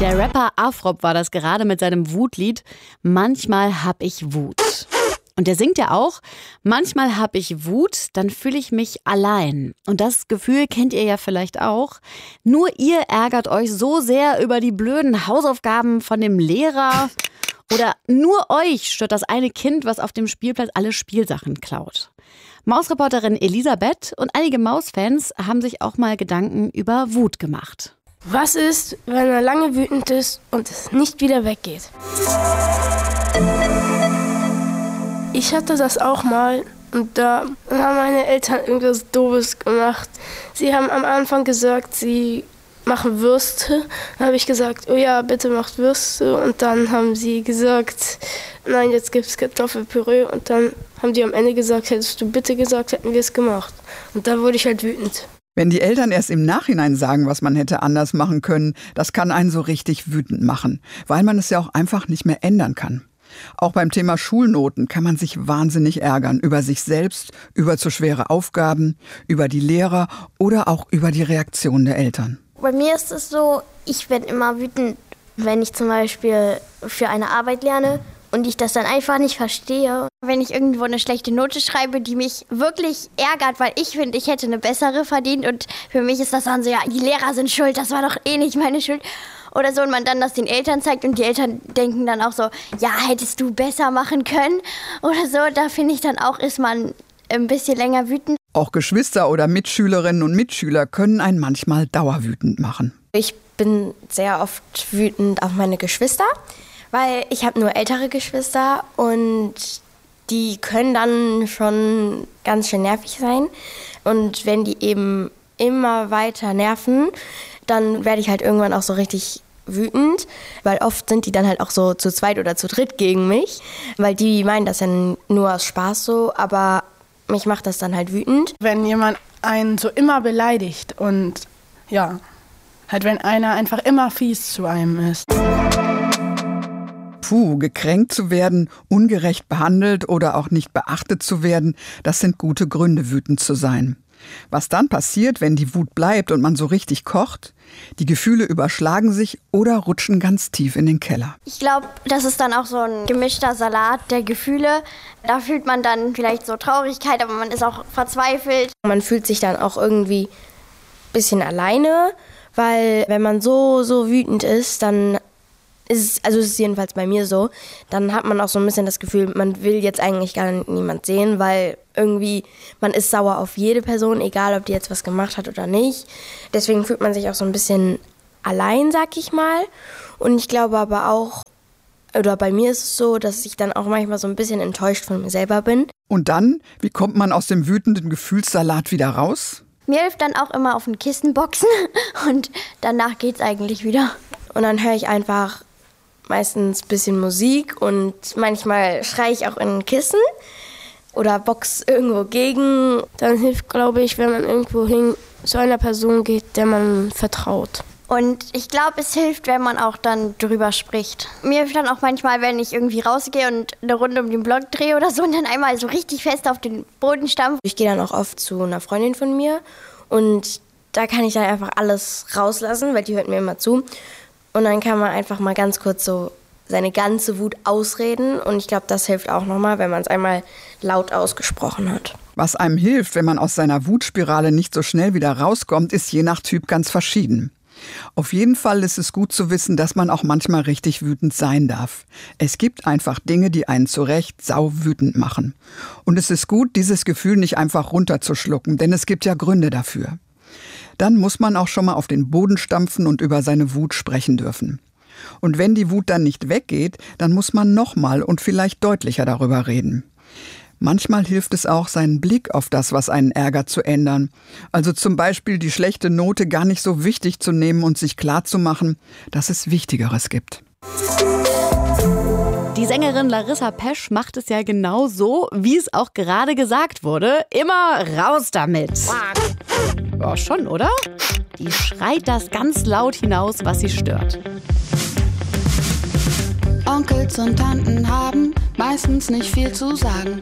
Der Rapper Afrop war das gerade mit seinem Wutlied Manchmal hab ich Wut. Und der singt ja auch, manchmal hab ich Wut, dann fühle ich mich allein. Und das Gefühl kennt ihr ja vielleicht auch. Nur ihr ärgert euch so sehr über die blöden Hausaufgaben von dem Lehrer. Oder nur euch stört das eine Kind, was auf dem Spielplatz alle Spielsachen klaut. Mausreporterin Elisabeth und einige Mausfans haben sich auch mal Gedanken über Wut gemacht. Was ist, wenn er lange wütend ist und es nicht wieder weggeht? Ich hatte das auch mal und da haben meine Eltern irgendwas Doofes gemacht. Sie haben am Anfang gesagt, sie machen Würste. Dann habe ich gesagt, oh ja, bitte macht Würste. Und dann haben sie gesagt, nein, jetzt gibt es Kartoffelpüree. Und dann haben die am Ende gesagt, hättest du bitte gesagt, hätten wir es gemacht. Und da wurde ich halt wütend. Wenn die Eltern erst im Nachhinein sagen, was man hätte anders machen können, das kann einen so richtig wütend machen, weil man es ja auch einfach nicht mehr ändern kann. Auch beim Thema Schulnoten kann man sich wahnsinnig ärgern, über sich selbst, über zu schwere Aufgaben, über die Lehrer oder auch über die Reaktion der Eltern. Bei mir ist es so, ich werde immer wütend, wenn ich zum Beispiel für eine Arbeit lerne und ich das dann einfach nicht verstehe. Wenn ich irgendwo eine schlechte Note schreibe, die mich wirklich ärgert, weil ich finde, ich hätte eine bessere verdient und für mich ist das dann so, ja, die Lehrer sind schuld, das war doch eh nicht meine Schuld. Oder so und man dann das den Eltern zeigt und die Eltern denken dann auch so, ja, hättest du besser machen können oder so. Da finde ich dann auch, ist man ein bisschen länger wütend. Auch Geschwister oder Mitschülerinnen und Mitschüler können einen manchmal dauerwütend machen. Ich bin sehr oft wütend auf meine Geschwister, weil ich habe nur ältere Geschwister und die können dann schon ganz schön nervig sein. Und wenn die eben immer weiter nerven, dann werde ich halt irgendwann auch so richtig wütend, weil oft sind die dann halt auch so zu zweit oder zu dritt gegen mich, weil die meinen das ja nur aus Spaß so, aber mich macht das dann halt wütend. Wenn jemand einen so immer beleidigt und ja, halt wenn einer einfach immer fies zu einem ist. Gekränkt zu werden, ungerecht behandelt oder auch nicht beachtet zu werden, das sind gute Gründe, wütend zu sein. Was dann passiert, wenn die Wut bleibt und man so richtig kocht? Die Gefühle überschlagen sich oder rutschen ganz tief in den Keller. Ich glaube, das ist dann auch so ein gemischter Salat der Gefühle. Da fühlt man dann vielleicht so Traurigkeit, aber man ist auch verzweifelt. Man fühlt sich dann auch irgendwie ein bisschen alleine, weil wenn man so wütend ist, dann ist es jedenfalls bei mir so, dann hat man auch so ein bisschen das Gefühl, man will jetzt eigentlich gar niemand sehen, weil irgendwie man ist sauer auf jede Person, egal ob die jetzt was gemacht hat oder nicht. Deswegen fühlt man sich auch so ein bisschen allein, sag ich mal. Und ich glaube aber auch, oder bei mir ist es so, dass ich dann auch manchmal so ein bisschen enttäuscht von mir selber bin. Und dann, wie kommt man aus dem wütenden Gefühlssalat wieder raus? Mir hilft dann auch immer auf ein Kissen boxen und danach geht's eigentlich wieder. Und dann höre ich einfach meistens ein bisschen Musik und manchmal schreie ich auch in ein Kissen oder box irgendwo gegen. Dann hilft, glaube ich, wenn man irgendwo hin zu einer Person geht, der man vertraut. Und ich glaube, es hilft, wenn man auch dann drüber spricht. Mir hilft dann auch manchmal, wenn ich irgendwie rausgehe und eine Runde um den Block drehe oder so und dann einmal so richtig fest auf den Boden stampfe. Ich gehe dann auch oft zu einer Freundin von mir und da kann ich dann einfach alles rauslassen, weil die hört mir immer zu. Und dann kann man einfach mal ganz kurz so seine ganze Wut ausreden. Und ich glaube, das hilft auch nochmal, wenn man es einmal laut ausgesprochen hat. Was einem hilft, wenn man aus seiner Wutspirale nicht so schnell wieder rauskommt, ist je nach Typ ganz verschieden. Auf jeden Fall ist es gut zu wissen, dass man auch manchmal richtig wütend sein darf. Es gibt einfach Dinge, die einen zu Recht sauwütend machen. Und es ist gut, dieses Gefühl nicht einfach runterzuschlucken, denn es gibt ja Gründe dafür. Dann muss man auch schon mal auf den Boden stampfen und über seine Wut sprechen dürfen. Und wenn die Wut dann nicht weggeht, dann muss man nochmal und vielleicht deutlicher darüber reden. Manchmal hilft es auch, seinen Blick auf das, was einen ärgert, zu ändern. Also zum Beispiel die schlechte Note gar nicht so wichtig zu nehmen und sich klarzumachen, dass es Wichtigeres gibt. Die Sängerin Larissa Pesch macht es ja genau so, wie es auch gerade gesagt wurde. Immer raus damit. Ja, schon, oder? Die schreit das ganz laut hinaus, was sie stört. Onkels und Tanten haben meistens nicht viel zu sagen.